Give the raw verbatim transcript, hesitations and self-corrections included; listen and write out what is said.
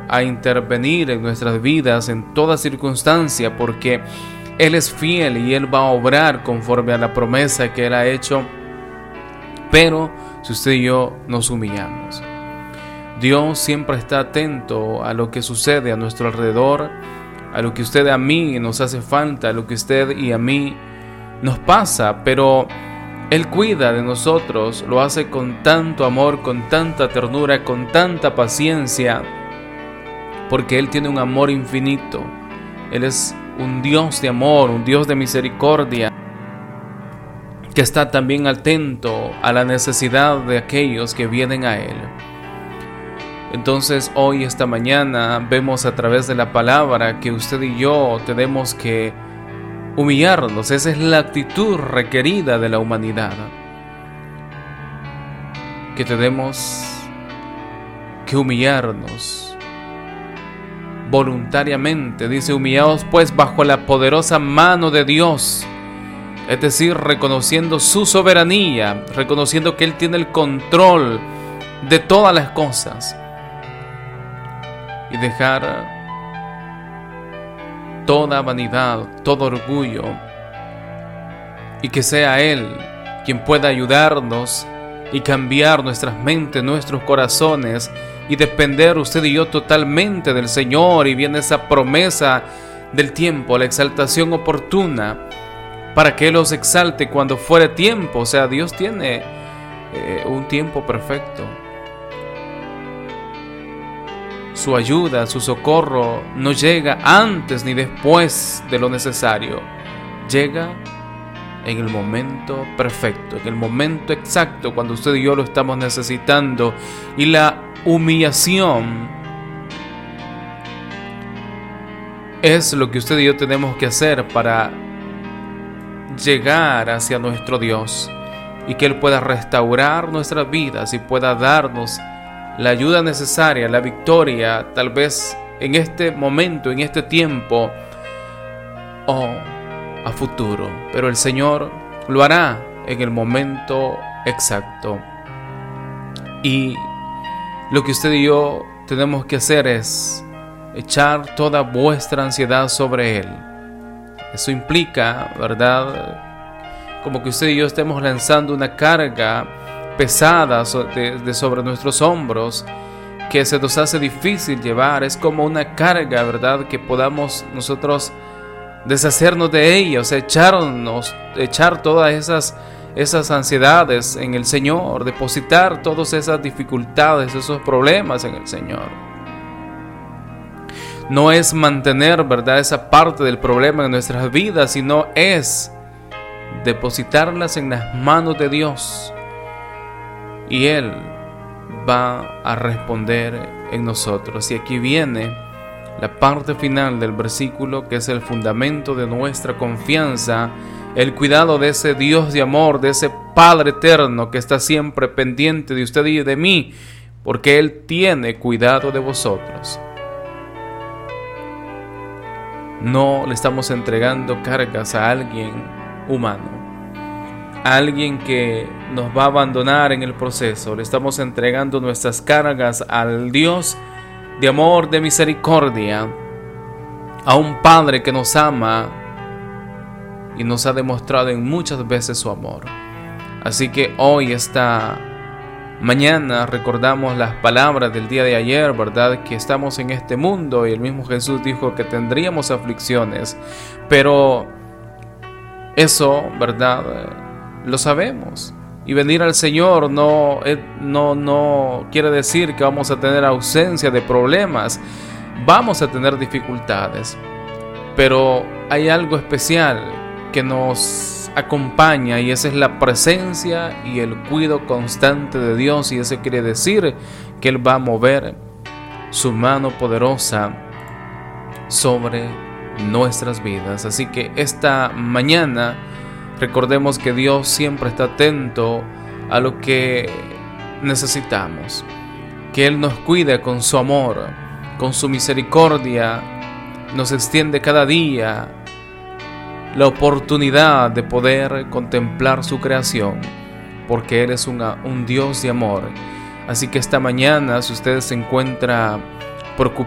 a intervenir en nuestras vidas en toda circunstancia, porque Él es fiel y Él va a obrar conforme a la promesa que Él ha hecho. Pero si usted y yo nos humillamos, Dios siempre está atento a lo que sucede a nuestro alrededor, a lo que usted y a mí nos hace falta, a lo que usted y a mí nos pasa, pero Él cuida de nosotros, lo hace con tanto amor, con tanta ternura, con tanta paciencia, porque Él tiene un amor infinito. Él es un Dios de amor, un Dios de misericordia, que está también atento a la necesidad de aquellos que vienen a Él. Entonces hoy, esta mañana, vemos a través de la palabra que usted y yo tenemos que humillarnos. Esa es la actitud requerida de la humanidad, que tenemos que humillarnos voluntariamente. Dice: humillaos pues bajo la poderosa mano de Dios, es decir, reconociendo su soberanía, reconociendo que Él tiene el control de todas las cosas, y dejar toda vanidad, todo orgullo, y que sea Él quien pueda ayudarnos y cambiar nuestras mentes, nuestros corazones, y depender usted y yo totalmente del Señor. Y viene esa promesa del tiempo, la exaltación oportuna, para que Él los exalte cuando fuere tiempo. O sea, Dios tiene eh, un tiempo perfecto. Su ayuda, su socorro no llega antes ni después de lo necesario. Llega en el momento perfecto, en el momento exacto, cuando usted y yo lo estamos necesitando. Y la humillación es lo que usted y yo tenemos que hacer para llegar hacia nuestro Dios, y que Él pueda restaurar nuestras vidas y pueda darnos la ayuda necesaria, la victoria, tal vez en este momento, en este tiempo, o a futuro. Pero el Señor lo hará en el momento exacto. Y lo que usted y yo tenemos que hacer es echar toda vuestra ansiedad sobre Él. Eso implica, ¿verdad?, como que usted y yo estemos lanzando una carga pesada de, de sobre nuestros hombros, que se nos hace difícil llevar. Es como una carga, ¿verdad?, que podamos nosotros deshacernos de ella, o sea, echarnos, echar todas esas, esas ansiedades en el Señor, depositar todas esas dificultades, esos problemas en el Señor. No es mantener, ¿verdad?, esa parte del problema en nuestras vidas, sino es depositarlas en las manos de Dios. Y Él va a responder en nosotros. Y aquí viene la parte final del versículo, que es el fundamento de nuestra confianza, el cuidado de ese Dios de amor, de ese Padre eterno que está siempre pendiente de usted y de mí, porque Él tiene cuidado de vosotros. No le estamos entregando cargas a alguien humano, a alguien que nos va a abandonar en el proceso. Le estamos entregando nuestras cargas al Dios de amor, de misericordia, a un Padre que nos ama y nos ha demostrado en muchas veces su amor. Así que hoy, esta mañana, recordamos las palabras del día de ayer, ¿verdad?, que estamos en este mundo, y el mismo Jesús dijo que tendríamos aflicciones, pero eso, ¿verdad?, lo sabemos. Y venir al Señor no, no, no quiere decir que vamos a tener ausencia de problemas. Vamos a tener dificultades, pero hay algo especial que nos acompaña, y esa es la presencia y el cuidado constante de Dios. Y eso quiere decir que Él va a mover su mano poderosa sobre nuestras vidas. Así que esta mañana recordemos que Dios siempre está atento a lo que necesitamos, que Él nos cuida con su amor, con su misericordia, nos extiende cada día la oportunidad de poder contemplar su creación, porque Él es una, un Dios de amor. Así que esta mañana, si usted se encuentra preocupado,